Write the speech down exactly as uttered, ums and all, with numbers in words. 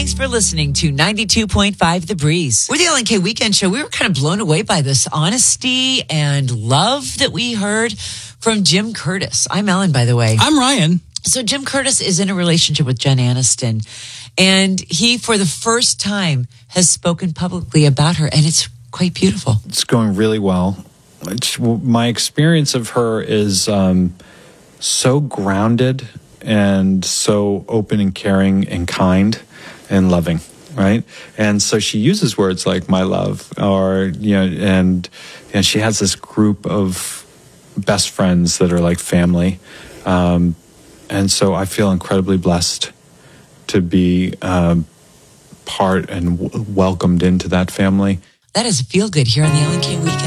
Thanks for listening to ninety-two point five The Breeze. With the L N K Weekend Show, we were kind of blown away by this honesty and love that we heard from Jim Curtis. I'm Ellen, by the way. I'm Ryan. So Jim Curtis is in a relationship with Jen Aniston, and he, for the first time, has spoken publicly about her, and it's quite beautiful. It's going really well. It's, my experience of her is um, so grounded and so open and caring and kind and loving, right? And so she uses words like "my love," or you know, and and she has this group of best friends that are like family. Um, And so I feel incredibly blessed to be um, part and w- welcomed into that family. That is Feel Good here on the L N K Weekend.